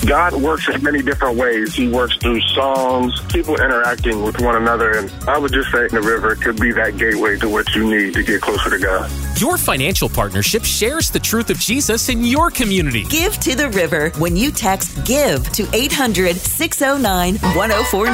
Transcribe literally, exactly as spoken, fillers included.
God works in many different ways. He works through songs, people interacting with one another, and I would just say the river could be that gateway to what you need to get closer to God. Your financial partnership shares the truth of Jesus in your community. Give to the River when you text GIVE to eight hundred, six oh nine, one oh four nine.